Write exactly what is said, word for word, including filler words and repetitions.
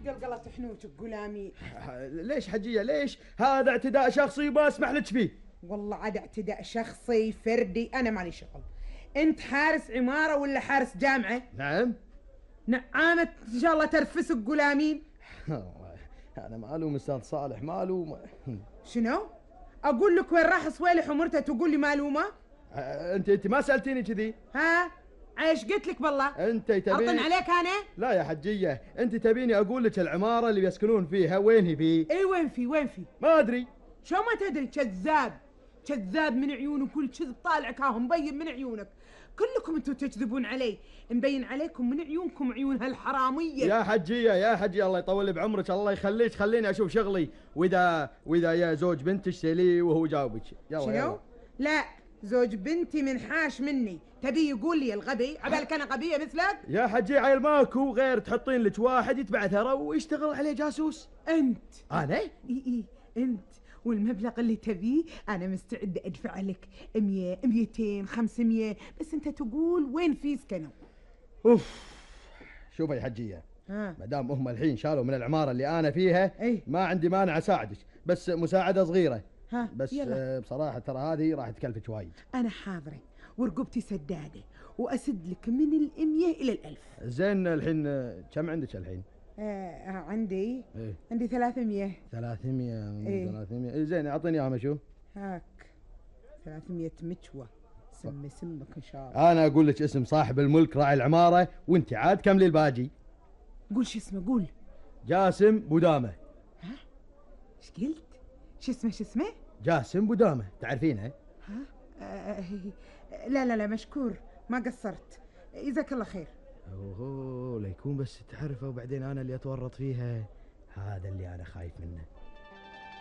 قلقلة حنوتك قلامي. ليش حجية ليش؟ هذا اعتداء شخصي ما اسمح لك فيه. والله عاد اعتداء شخصي فردي، انا مالي شغل. انت حارس عمارة ولا حارس جامعة؟ نعم. نعامة ان شاء الله ترفسك قلامين. انا مالوم استاذ صالح مالوم. شنو؟ اقول لك وين راح صويلح ومرته تقول لي مالومة؟ انت انت ما سالتيني كذي. ها عايش قلت لك بالله. انت تبيني اطن عليك انا؟ لا يا حجيه، انت تبيني اقول لك العماره اللي بيسكنون فيها وين هي في؟ اي وين في وين في؟ ما ادري. شو ما تدري؟ كذاب كذاب من عيونك، كل كذب طالعك ها مبين من عيونك. كلكم انتم تكذبون علي، مبين عليكم من عيونكم عيون هالحراميه. يا حجيه يا حجيه الله يطول بعمرك، الله يخليك خليني اشوف شغلي، واذا واذا يا زوج بنتك سلي وهو جاوبك. يلا شنو؟ يلا. لا زوج بنتي منحاش مني، تبي يقول لي الغبي؟ عبالك انا غبيه مثلك؟ يا حجي عيل ماكو غير تحطين لك واحد يتبع ثرى ويشتغل عليه جاسوس. انت؟ انا؟ اي اي انت، والمبلغ اللي تبيه انا مستعده ادفع لك مية ميتين خمسمية، بس انت تقول وين في سكنوا. اوف شوفي يا حجيه، ما دام هم الحين شالوا من العماره اللي انا فيها ايه؟ ما عندي مانع اساعدك، بس مساعده صغيره. ها بس يلا. بصراحه ترى هذه راح تكلفك وايد. انا حاضره ورقبتي سداده واسد لك من الامية الى الالف. زين الحين كم عندك الحين؟ آه عندي ايه؟ عندي ثلاثمية. ثلاثمية؟ ايه؟ ثلاثمية. إيه زين اعطيني اياها شو؟ هاك ثلاثمية مشوى، سمي سمك ان شاء الله. انا اقول لك اسم صاحب الملك راعي العماره وانت عاد كملي الباجي. قول شو اسمه قول. جاسم بودامه. ها ايش قلت؟ شو اسمه شو اسمه؟ جاسم بودامه، تعرفينه؟ ها آه لا لا لا مشكور ما قصرت، جزاك الله خير. اوه لا يكون بس تعرفه وبعدين انا اللي اتورط فيها، هذا اللي انا خايف منه.